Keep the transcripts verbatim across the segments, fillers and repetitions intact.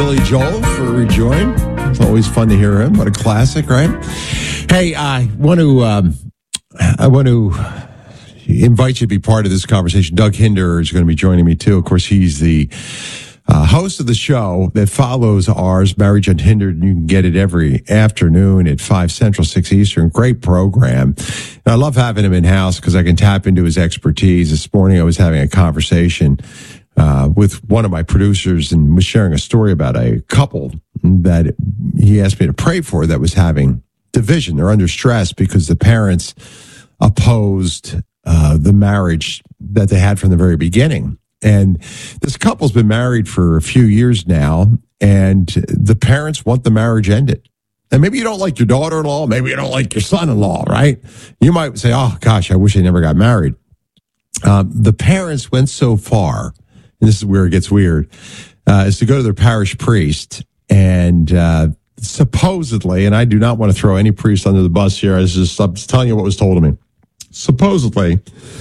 Billy Joel for Rejoin. It's always fun to hear him. What a classic, right? Hey, I want to um, I want to invite you to be part of this conversation. Doug Hinder is going to be joining me too. Of course, he's the uh, host of the show that follows ours, Marriage Unhindered. You can get it every afternoon at five Central, six Eastern. Great program. And I love having him in house because I can tap into his expertise. This morning, I was having a conversation Uh, with one of my producers and was sharing a story about a couple that he asked me to pray for that was having division. They're under stress because the parents opposed uh, the marriage that they had from the very beginning. And this couple's been married for a few years now, and the parents want the marriage ended. And maybe you don't like your daughter-in-law, maybe you don't like your son-in-law, right? You might say, oh, gosh, I wish I never got married. Um, the parents went so far, and this is where it gets weird, uh, is to go to their parish priest and uh, supposedly, and I do not want to throw any priest under the bus here, I was just I'm just telling you what was told to me. Supposedly,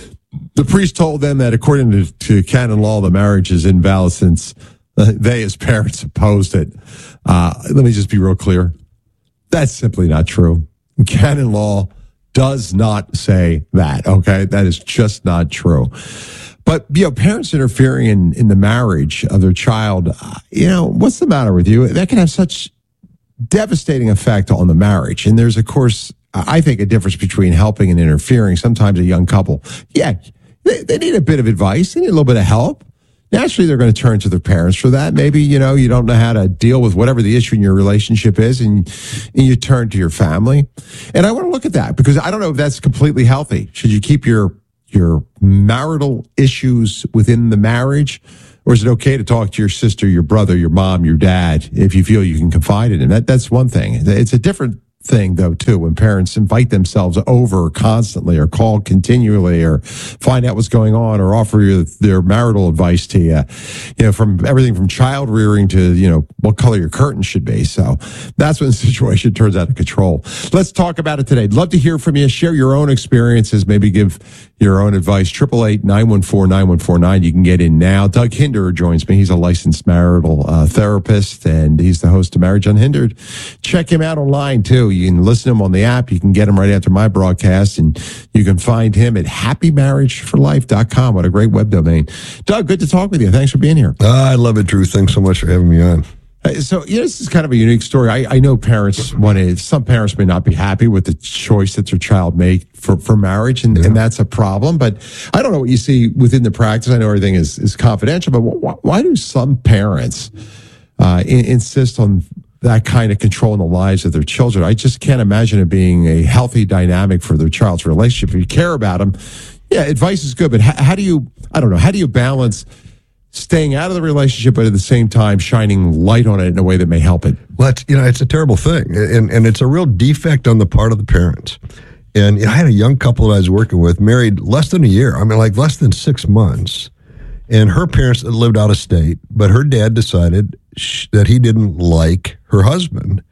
the priest told them that according to, to canon law, the marriage is invalid since they as parents opposed it. Uh, let me just be real clear. That's simply not true. Canon law does not say that, okay? That is just not true. But, you know, parents interfering in, in the marriage of their child, uh, you know, what's the matter with you? That can have such devastating effect on the marriage. And there's, of course, I think a difference between helping and interfering. Sometimes a young couple, yeah, they, they need a bit of advice. They need a little bit of help. Naturally, they're going to turn to their parents for that. Maybe, you know, you don't know how to deal with whatever the issue in your relationship is, and, and you turn to your family. And I want to look at that because I don't know if that's completely healthy. Should you keep your your marital issues within the marriage, or is it okay to talk to your sister, your brother, your mom, your dad, if you feel you can confide in them? That, that's one thing. It's a different thing, though, too, when parents invite themselves over constantly or call continually or find out what's going on or offer you their marital advice to you, you know, from everything from child rearing to, you know, what color your curtains should be. So that's when the situation turns out of control. Let's talk about it today. Love to hear from you. Share your own experiences. Maybe give your own advice. eight eight eight, nine one four, nine one four nine. You can get in now. Doug Hinder joins me. He's a licensed marital uh, therapist, and he's the host of Marriage Unhindered. Check him out online, too. You can listen to him on the app. You can get him right after my broadcast, and you can find him at happy marriage for life dot com. What a great web domain. Doug, good to talk with you. Thanks for being here. Uh, I love it, Drew. Thanks so much for having me on. So, you know, this is kind of a unique story. I, I know parents want to, some parents may not be happy with the choice that their child made for, for marriage, and, yeah. and that's a problem. But I don't know what you see within the practice. I know everything is, is confidential, but why, why do some parents uh, in, insist on that kind of control in the lives of their children? I just can't imagine it being a healthy dynamic for their child's relationship. If you care about them, yeah, advice is good, but how, how do you, I don't know, how do you balance staying out of the relationship, but at the same time shining light on it in a way that may help it? Well, it's, you know, it's a terrible thing, and and it's a real defect on the part of the parents. And you know, I had a young couple that I was working with, married less than a year. I mean, like less than six months. And her parents lived out of state, but her dad decided sh- that he didn't like her husband,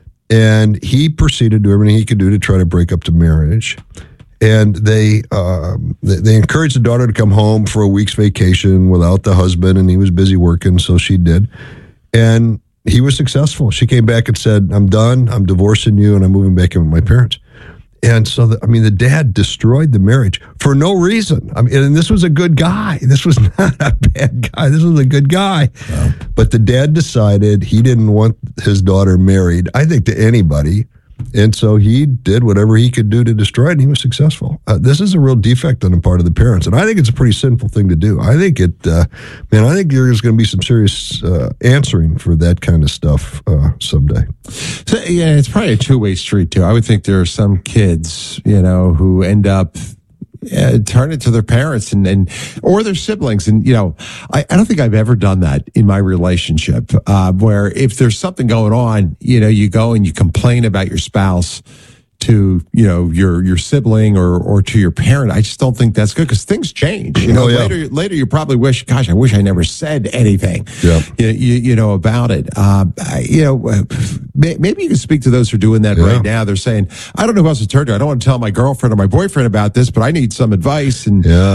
and he proceeded to do everything he could do to try to break up the marriage. And they, um, they they encouraged the daughter to come home for a week's vacation without the husband, and he was busy working, so she did. And he was successful. She came back and said, I'm done, I'm divorcing you, and I'm moving back in with my parents. And so, the, I mean, the dad destroyed the marriage for no reason. I mean, and this was a good guy. This was not a bad guy. This was a good guy. Wow. But the dad decided he didn't want his daughter married, I think, to anybody. And so he did whatever he could do to destroy it, and he was successful. Uh, this is a real defect on the part of the parents, and I think it's a pretty sinful thing to do. I think it, uh, man, I think there's going to be some serious uh, answering for that kind of stuff uh, someday. So, yeah, it's probably a two-way street, too. I would think there are some kids, you know, who end up Uh, turn it to their parents and, and or their siblings. And, you know, I, I don't think I've ever done that in my relationship, uh, where if there's something going on, you know, you go and you complain about your spouse to, you know, your your sibling or or to your parent. I just don't think that's good because things change. You know, oh, yeah. later later you probably wish, gosh, I wish I never said anything. Yeah. You, you, you know about it. Uh, you know, maybe you can speak to those who are doing that yeah. right now. They're saying, I don't know who else to turn to. I don't want to tell my girlfriend or my boyfriend about this, but I need some advice. And yeah.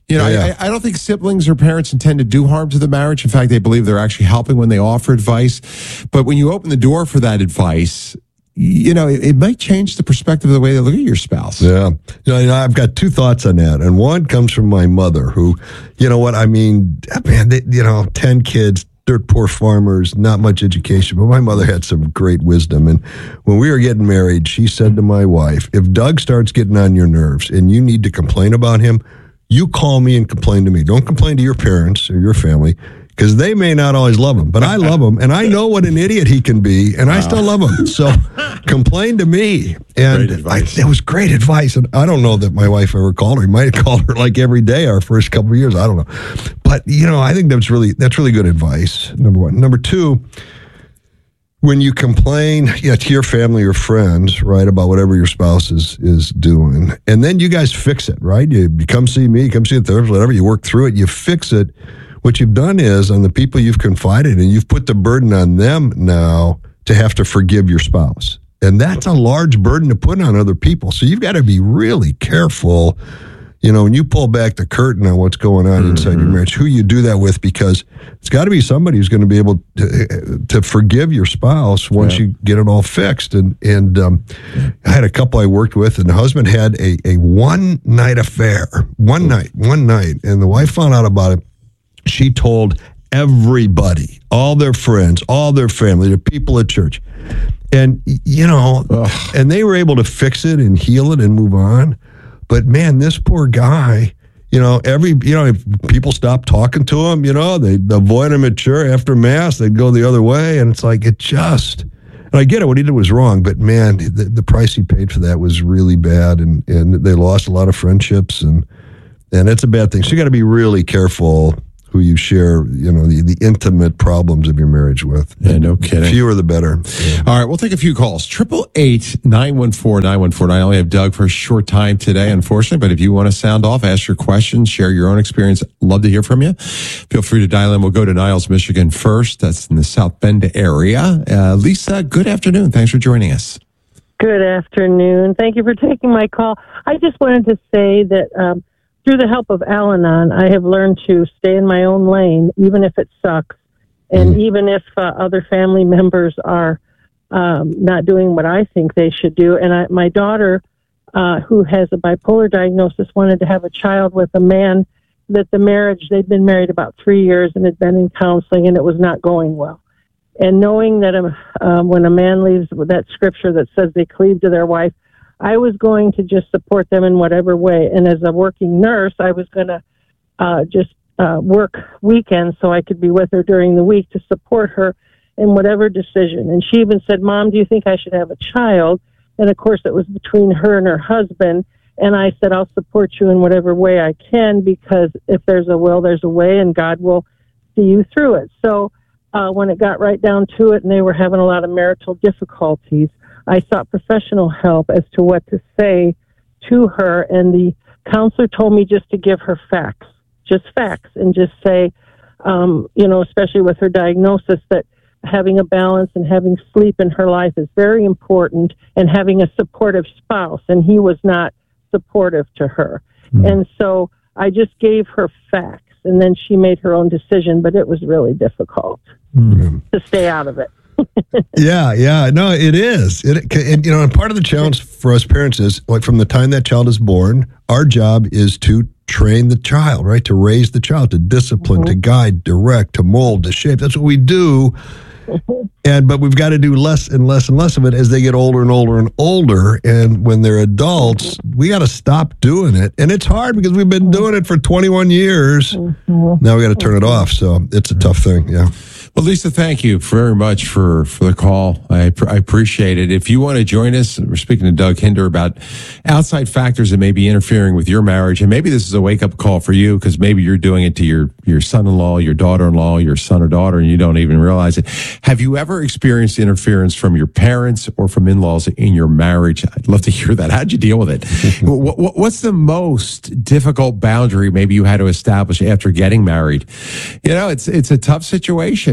You know, Yeah. I, I don't think siblings or parents intend to do harm to the marriage. In fact, they believe they're actually helping when they offer advice. But when you open the door for that advice, you know, it, it might change the perspective of the way they look at your spouse. Yeah. You know, I've got two thoughts on that. And one comes from my mother who, you know what, I mean, man, they, you know, ten kids, dirt poor farmers, not much education. But my mother had some great wisdom. And when we were getting married, she said to my wife, if Doug starts getting on your nerves and you need to complain about him, you call me and complain to me. Don't complain to your parents or your family because they may not always love him, but I love him and I know what an idiot he can be and I still love him. So complain to me. And I, it was great advice. And I don't know that my wife ever called her. He might have called her like every day our first couple of years. I don't know. But, you know, I think that's really, that's really good advice. Number one. Number two, when you complain yeah, to your family or friends, right, about whatever your spouse is is doing, and then you guys fix it, right? You, you come see me, you come see a therapist, whatever, you work through it, you fix it. What you've done is, on the people you've confided in, you've put the burden on them now to have to forgive your spouse. And that's a large burden to put on other people. So you've got to be really careful, you know, when you pull back the curtain on what's going on mm-hmm. inside your marriage, who you do that with, because it's got to be somebody who's going to be able to, to forgive your spouse once yeah. you get it all fixed. And and um, yeah. I had a couple I worked with, and the husband had a, a one-night affair, one night, one night, and the wife found out about it. She told everybody, all their friends, all their family, the people at church. And, you know, Ugh. and they were able to fix it and heal it and move on. But man, this poor guy, you know, every, you know, if people stopped talking to him, you know, they avoid him at church after Mass, they'd go the other way. And it's like, it just, and I get it, what he did was wrong, but man, the, the price he paid for that was really bad. And, and they lost a lot of friendships, and, and it's a bad thing. So you got to be really careful who you share, you know, the, the intimate problems of your marriage with. Yeah, no kidding. The fewer the better. Yeah. All right, we'll take a few calls. Triple eight nine one four nine one four nine. I only have Doug for a short time today, unfortunately, but if you want to sound off, ask your questions, share your own experience, love to hear from you. Feel free to dial in. We'll go to Niles, Michigan first. That's in the South Bend area. Uh, Lisa, good afternoon. Thanks for joining us. Good afternoon. Thank you for taking my call. I just wanted to say that um, through the help of Al-Anon, I have learned to stay in my own lane, even if it sucks, and mm-hmm. even if uh, other family members are um, not doing what I think they should do. And I, my daughter, uh, who has a bipolar diagnosis, wanted to have a child with a man that the marriage, they'd been married about three years and had been in counseling, and it was not going well. And knowing that um, uh, when a man leaves with that scripture that says they cleave to their wife, I was going to just support them in whatever way. And as a working nurse, I was going to uh, just uh, work weekends so I could be with her during the week to support her in whatever decision. And she even said, Mom, do you think I should have a child? And of course, it was between her and her husband. And I said, I'll support you in whatever way I can, because if there's a will, there's a way, and God will see you through it. So uh, when it got right down to it and they were having a lot of marital difficulties, I sought professional help as to what to say to her, and the counselor told me just to give her facts, just facts, and just say, um, you know, especially with her diagnosis, that having a balance and having sleep in her life is very important, and having a supportive spouse, and he was not supportive to her. Mm-hmm. And so I just gave her facts, and then she made her own decision, but it was really difficult mm-hmm. to stay out of it. yeah, yeah, no, it is. It, it, you know, and part of the challenge for us parents is, like, from the time that child is born, our job is to train the child, right? To raise the child, to discipline, mm-hmm. to guide, direct, to mold, to shape. That's what we do. Mm-hmm. And but we've got to do less and less and less of it as they get older and older and older. And when they're adults, mm-hmm. we got to stop doing it. And it's hard because we've been doing it for twenty-one years. Mm-hmm. Now we got to turn it off. So it's a tough thing. Yeah. Well, Lisa, thank you very much for, for the call. I, I appreciate it. If you want to join us, we're speaking to Doug Hinder about outside factors that may be interfering with your marriage. And maybe this is a wake-up call for you, because maybe you're doing it to your, your son-in-law, your daughter-in-law, your son or daughter, and you don't even realize it. Have you ever experienced interference from your parents or from in-laws in your marriage? I'd love to hear that. How'd you deal with it? what, what, what's the most difficult boundary maybe you had to establish after getting married? You know, it's it's a tough situation.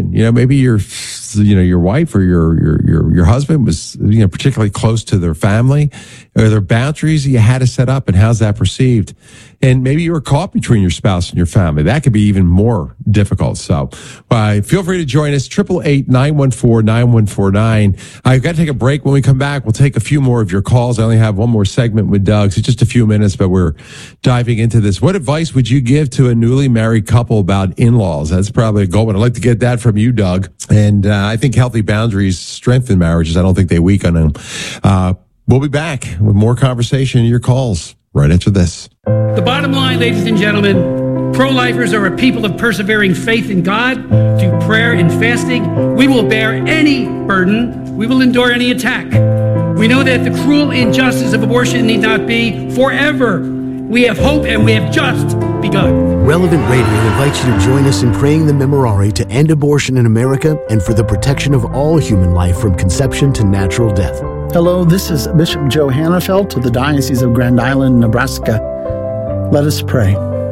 situation. You know, maybe your, you know, your wife or your, your, your, your husband was, you know, particularly close to their family. Are there boundaries you had to set up, and how's that perceived? And maybe you were caught between your spouse and your family. That could be even more difficult. So uh, feel free to join us, eight eight eight, nine one four, nine one four nine. I've got to take a break. When we come back, we'll take a few more of your calls. I only have one more segment with Doug. So just a few minutes, but we're diving into this. What advice would you give to a newly married couple about in-laws? That's probably a goal, and I'd like to get that from you, Doug. And uh, I think healthy boundaries strengthen marriages. I don't think they weaken them. Uh, we'll be back with more conversation and your calls right after this. The bottom line, ladies and gentlemen, pro-lifers are a people of persevering faith in God, through prayer and fasting. We will bear any burden. We will endure any attack. We know that the cruel injustice of abortion need not be forever. We have hope, and we have just begun. Relevant Radio invites you to join us in praying the Memorare to end abortion in America and for the protection of all human life from conception to natural death. Hello, this is Bishop Joe Hannafelt of the Diocese of Grand Island, Nebraska. Let us pray.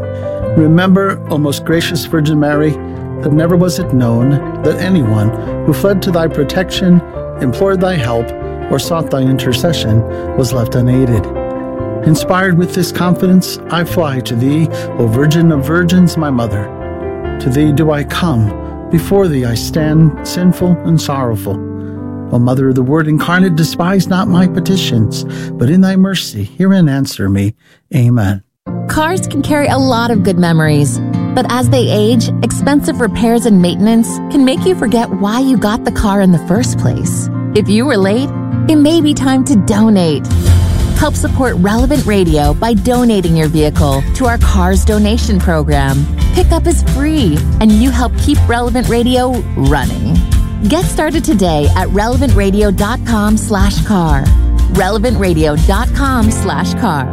Remember, O most gracious Virgin Mary, that never was it known that anyone who fled to thy protection, implored thy help, or sought thy intercession was left unaided. Inspired with this confidence, I fly to thee, O Virgin of Virgins, my mother. To thee do I come, before thee I stand, sinful and sorrowful. O Mother of the Word incarnate, despise not my petitions, but in thy mercy hear and answer me. Amen. Cars can carry a lot of good memories, but as they age, expensive repairs and maintenance can make you forget why you got the car in the first place. If you were late, it may be time to donate. Help support Relevant Radio by donating your vehicle to our Cars Donation Program. Pickup is free, and you help keep Relevant Radio running. Get started today at relevantradio.com slash car. relevantradio.com slash car.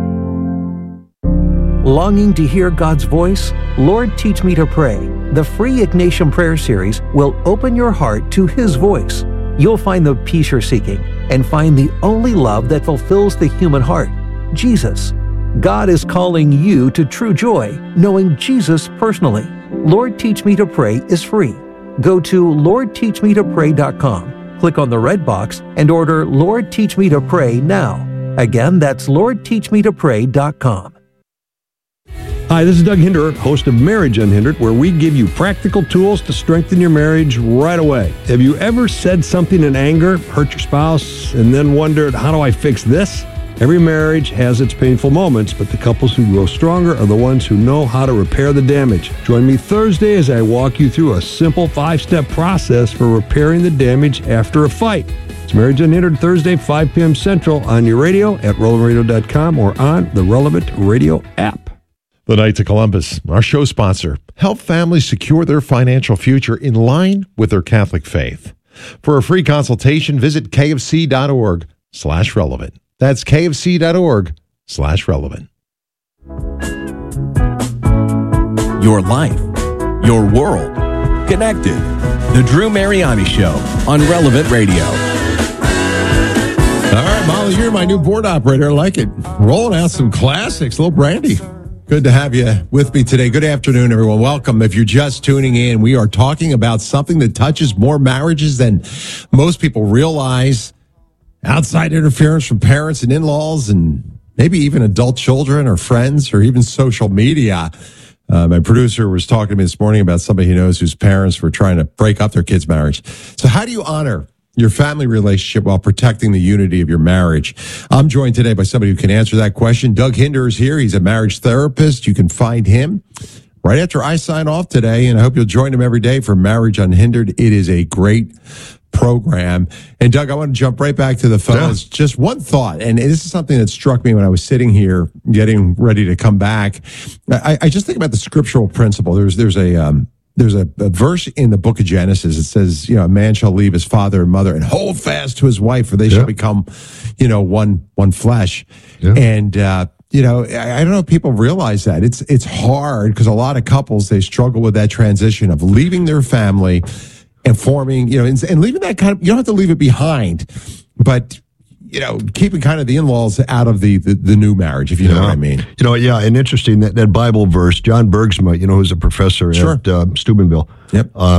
Longing to hear God's voice? Lord, Teach Me to Pray. The free Ignatian Prayer Series will open your heart to His voice. You'll find the peace you're seeking and find the only love that fulfills the human heart, Jesus. God is calling you to true joy, knowing Jesus personally. Lord, Teach Me to Pray is free. Go to lord teach me to pray dot com, click on the red box, and order Lord, Teach Me to Pray now. Again, that's lord teach me to pray dot com. Hi, this is Doug Hinderer, host of Marriage Unhindered, where we give you practical tools to strengthen your marriage right away. Have you ever said something in anger, hurt your spouse, and then wondered, how do I fix this? Every marriage has its painful moments, but the couples who grow stronger are the ones who know how to repair the damage. Join me Thursday as I walk you through a simple five-step process for repairing the damage after a fight. It's Marriage Unhindered, Thursday, five p.m. Central, on your radio at relevant radio dot com or on the Relevant Radio app. The Knights of Columbus, our show sponsor, help families secure their financial future in line with their Catholic faith. For a free consultation, visit kfc.org slash relevant. That's kfc.org slash relevant. Your life, your world, connected. The Drew Mariani Show on Relevant Radio. All right, Molly, you're my new board operator. I like it. Rolling out some classics. Little Brandy. Good to have you with me today. Good afternoon, everyone. Welcome. If you're just tuning in, we are talking about something that touches more marriages than most people realize. Outside interference from parents and in-laws and maybe even adult children or friends or even social media. Uh, my producer was talking to me this morning about somebody he knows whose parents were trying to break up their kid's marriage. So how do you honor your family relationship while protecting the unity of your marriage? I'm joined today by somebody who can answer that question. Doug Hinderer is here. He's a marriage therapist. You can find him right after I sign off today, and I hope you'll join him every day for Marriage Unhindered. It is a great program. And Doug, I want to jump right back to the phones. Yeah. Just one thought, and this is something that struck me when I was sitting here getting ready to come back. I, I just think about the scriptural principle. There's there's a um, there's a, a verse in the book of Genesis. It says, you know, a man shall leave his father and mother and hold fast to his wife, for they yeah. shall become, you know, one one flesh. Yeah. And uh, you know, I, I don't know if people realize that it's it's hard because a lot of couples, they struggle with that transition of leaving their family and forming, you know, and, and leaving that kind of, you don't have to leave it behind, but, you know, keeping kind of the in-laws out of the, the, the new marriage, if you yeah. know what I mean. You know, yeah, and interesting, that, that Bible verse, John Bergsma, you know, who's a professor sure. at uh, Steubenville. Yep. Um,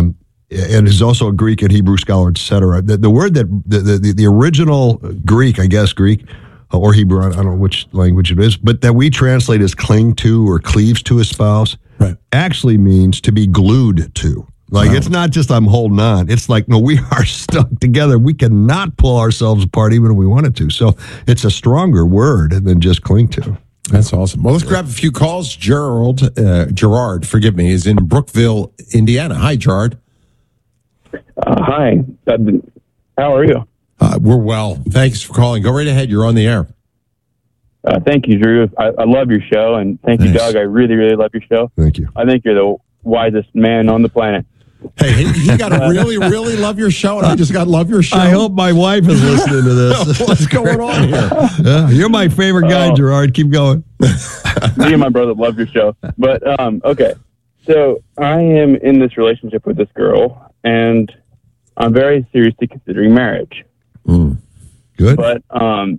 and is also a Greek and Hebrew scholar, et cetera. The, the word that the, the the original Greek, I guess Greek or Hebrew, I don't know which language it is, but that we translate as cling to or cleaves to a spouse, right, actually means to be glued to. Like, wow. It's not just I'm holding on. It's like, no, we are stuck together. We cannot pull ourselves apart even if we wanted to. So it's a stronger word than just cling to. That's awesome. Well, let's grab a few calls. Gerald, uh, Gerard, forgive me, is in Brookville, Indiana. Hi, Gerard. Uh, hi. Uh, how are you? Uh, we're well. Thanks for calling. Go right ahead. You're on the air. Uh, thank you, Drew. I, I love your show, and thank Thanks. you, Doug. I really, really love your show. Thank you. I think you're the wisest man on the planet. Hey, he, he got to really, really love your show, and I just got to love your show. I hope my wife is listening to this. What's going on here? Yeah, you're my favorite guy, uh, Gerard. Keep going. Me and my brother love your show. But, um, okay, so I am in this relationship with this girl, and I'm very seriously considering marriage. Mm. Good. But um,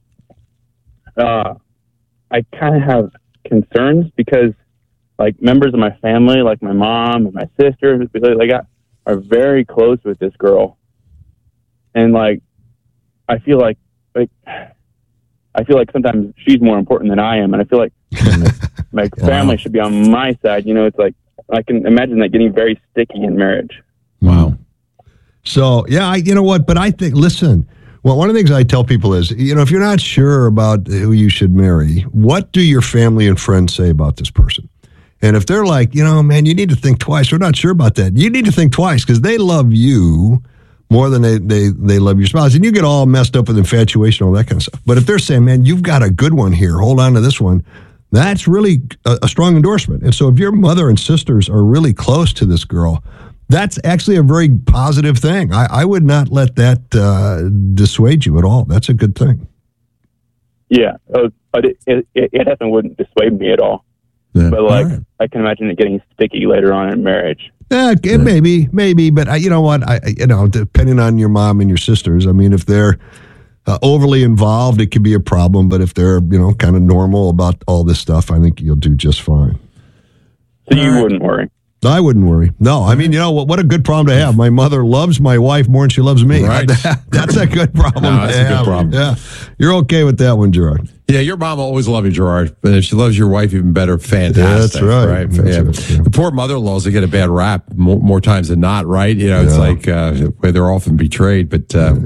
uh, I kind of have concerns because, like, members of my family, like my mom and my sister, like, I, are very close with this girl, and like, I feel like, like, I feel like sometimes she's more important than I am, and I feel like my family wow. should be on my side. You know, it's like I can imagine that getting very sticky in marriage. Wow. So yeah, I, you know what? But I think, listen. Well, one of the things I tell people is, you know, if you're not sure about who you should marry, what do your family and friends say about this person? And if they're like, you know, man, you need to think twice, we're not sure about that. You need to think twice because they love you more than they, they, they love your spouse. And you get all messed up with infatuation, all that kind of stuff. But if they're saying, man, you've got a good one here, hold on to this one, that's really a, a strong endorsement. And so if your mother and sisters are really close to this girl, that's actually a very positive thing. I, I would not let that uh, dissuade you at all. That's a good thing. Yeah, uh, but it, it, it definitely wouldn't dissuade me at all. Yeah. But like, right. I can imagine it getting sticky later on in marriage. Yeah, it, yeah. maybe, maybe. But I, you know what? I, you know, depending on your mom and your sisters. I mean, if they're uh, overly involved, it could be a problem. But if they're, you know, kind of normal about all this stuff, I think you'll do just fine. So you right. wouldn't worry. I wouldn't worry. No, I mean, you know, what, what a good problem to have. My mother loves my wife more than she loves me. Right. That's a good problem no, that's to a have. good problem. Yeah. You're okay with that one, Gerard. Yeah, your mom will always love you, Gerard. But if she loves your wife even better, fantastic. Yeah, that's right. right? That's yeah. right, yeah. The poor mother-in-laws, they get a bad rap more, more times than not, right? You know, it's yeah. like uh, where they're often betrayed. But uh,